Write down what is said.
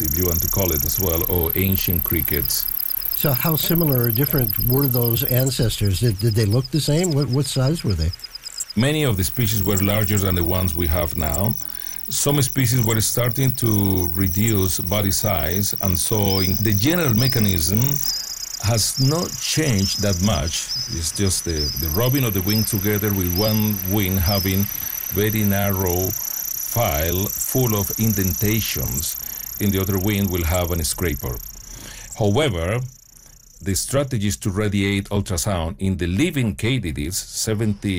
if you want to call it as well, or ancient crickets. So how similar or different were those ancestors? Did they look the same? What size were they? Many of the species were larger than the ones we have now. Some species were starting to reduce body size, and so the general mechanism has not changed that much. It's just the rubbing of the wing together, with one wing having very narrow file full of indentations. In the other wing will have a scraper. However, the strategies to radiate ultrasound in the living katydids, 70